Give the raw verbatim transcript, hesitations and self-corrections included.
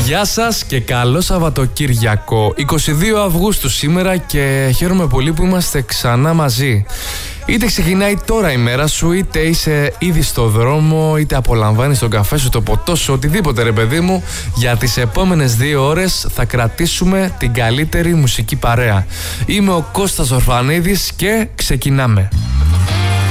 Γεια σας και καλό Σαββατοκύριακο. είκοσι δύο Αυγούστου σήμερα και χαίρομαι πολύ που είμαστε ξανά μαζί. Είτε ξεκινάει τώρα η μέρα σου, είτε είσαι ήδη στο δρόμο, είτε απολαμβάνεις τον καφέ σου, το ποτό σου, οτιδήποτε ρε παιδί μου. Για τις επόμενες δύο ώρες θα κρατήσουμε την καλύτερη μουσική παρέα. Είμαι ο Κώστας Ορφανίδης και ξεκινάμε.